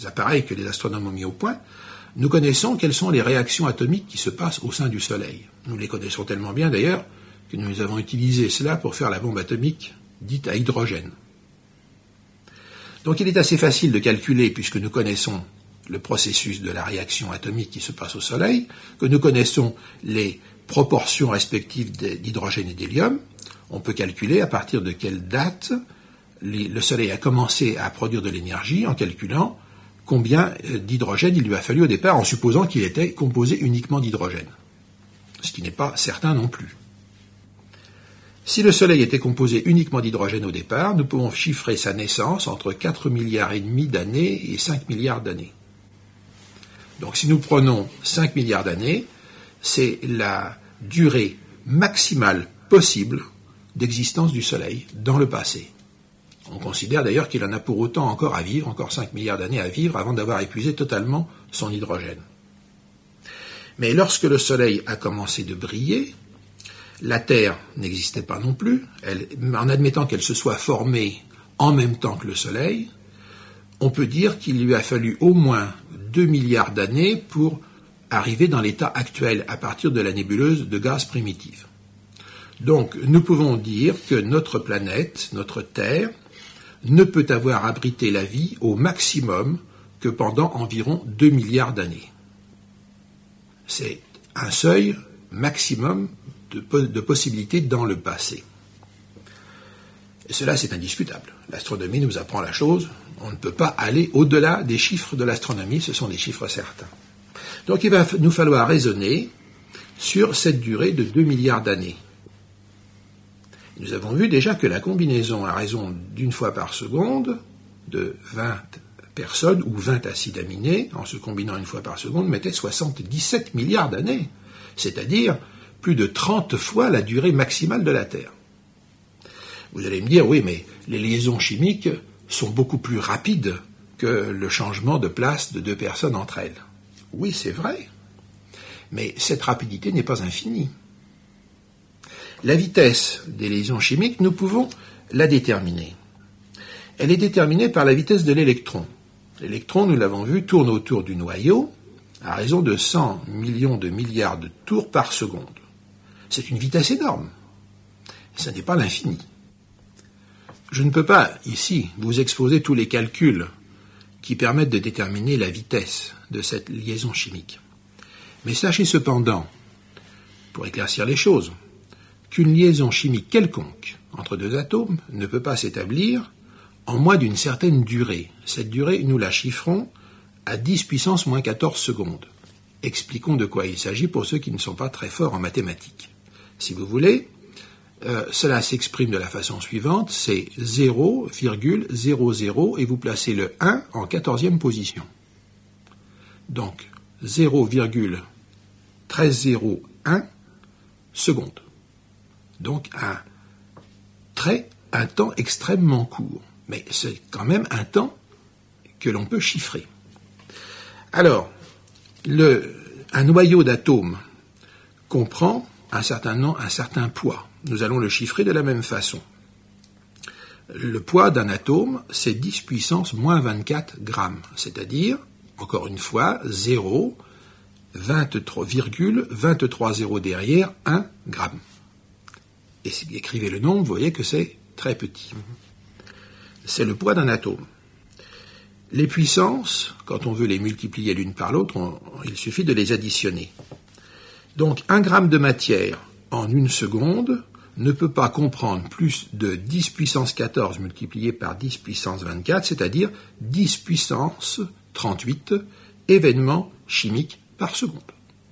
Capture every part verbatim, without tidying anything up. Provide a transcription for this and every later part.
appareils que les astronomes ont mis au point, nous connaissons quelles sont les réactions atomiques qui se passent au sein du Soleil. Nous les connaissons tellement bien d'ailleurs que nous avons utilisé cela pour faire la bombe atomique dite à hydrogène. Donc il est assez facile de calculer, puisque nous connaissons le processus de la réaction atomique qui se passe au Soleil, que nous connaissons les proportions respectives d'hydrogène et d'hélium. On peut calculer à partir de quelle date le Soleil a commencé à produire de l'énergie en calculant combien d'hydrogène il lui a fallu au départ, en supposant qu'il était composé uniquement d'hydrogène, ce qui n'est pas certain non plus. Si le Soleil était composé uniquement d'hydrogène au départ, nous pouvons chiffrer sa naissance entre quatre milliards et demi d'années et cinq milliards d'années. Donc si nous prenons cinq milliards d'années, c'est la durée maximale possible d'existence du Soleil dans le passé. On considère d'ailleurs qu'il en a pour autant encore à vivre, encore cinq milliards d'années à vivre avant d'avoir épuisé totalement son hydrogène. Mais lorsque le Soleil a commencé de briller, la Terre n'existait pas non plus. Elle, en admettant qu'elle se soit formée en même temps que le Soleil, on peut dire qu'il lui a fallu au moins deux milliards d'années pour arriver dans l'état actuel à partir de la nébuleuse de gaz primitive. Donc nous pouvons dire que notre planète, notre Terre, ne peut avoir abrité la vie au maximum que pendant environ deux milliards d'années. C'est un seuil maximum de, de possibilités dans le passé. Et cela, c'est indiscutable. L'astronomie nous apprend la chose. On ne peut pas aller au-delà des chiffres de l'astronomie, ce sont des chiffres certains. Donc il va nous falloir raisonner sur cette durée de deux milliards d'années. Nous avons vu déjà que la combinaison à raison d'une fois par seconde de vingt personnes ou vingt acides aminés, en se combinant une fois par seconde, mettait soixante-dix-sept milliards d'années, c'est-à-dire plus de trente fois la durée maximale de la Terre. Vous allez me dire, oui, mais les liaisons chimiques sont beaucoup plus rapides que le changement de place de deux personnes entre elles. Oui, c'est vrai, mais cette rapidité n'est pas infinie. La vitesse des liaisons chimiques, nous pouvons la déterminer. Elle est déterminée par la vitesse de l'électron. L'électron, nous l'avons vu, tourne autour du noyau à raison de cent millions de milliards de tours par seconde. C'est une vitesse énorme. Ce n'est pas l'infini. Je ne peux pas, ici, vous exposer tous les calculs qui permettent de déterminer la vitesse de cette liaison chimique. Mais sachez cependant, pour éclaircir les choses, qu'une liaison chimique quelconque entre deux atomes ne peut pas s'établir en moins d'une certaine durée. Cette durée, nous la chiffrons à dix puissance moins quatorze secondes. Expliquons de quoi il s'agit pour ceux qui ne sont pas très forts en mathématiques. Si vous voulez, euh, cela s'exprime de la façon suivante, c'est zéro virgule zéro zéro et vous placez le un en quatorzième position. Donc, zéro virgule un trois zéro un secondes. Donc un, très, un temps extrêmement court. Mais c'est quand même un temps que l'on peut chiffrer. Alors, le, un noyau d'atomes comprend un certain, nom, un certain poids. Nous allons le chiffrer de la même façon. Le poids d'un atome, c'est dix puissance moins vingt-quatre grammes. C'est-à-dire, encore une fois, zéro virgule vingt-trois zéro derrière un gramme. Et si vous écrivez le nombre, vous voyez que c'est très petit. C'est le poids d'un atome. Les puissances, quand on veut les multiplier l'une par l'autre, on, il suffit de les additionner. Donc, un gramme de matière en une seconde ne peut pas comprendre plus de dix puissance quatorze multiplié par dix puissance vingt-quatre, c'est-à-dire dix puissance trente-huit événements chimiques par seconde.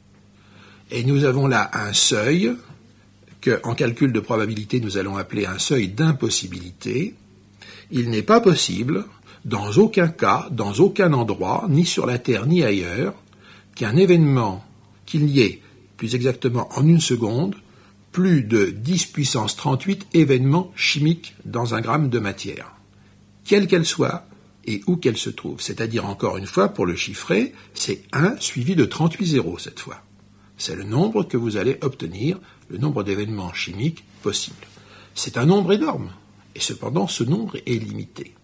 Et nous avons là un seuil qu'en calcul de probabilité nous allons appeler un seuil d'impossibilité. Il n'est pas possible, dans aucun cas, dans aucun endroit, ni sur la Terre ni ailleurs, qu'un événement, qu'il y ait, plus exactement en une seconde, plus de dix puissance trente-huit événements chimiques dans un gramme de matière, quelle qu'elle soit et où qu'elle se trouve. C'est-à-dire, encore une fois, pour le chiffrer, c'est un suivi de trente-huit zéros cette fois. C'est le nombre que vous allez obtenir, le nombre d'événements chimiques possibles. C'est un nombre énorme, et cependant ce nombre est limité.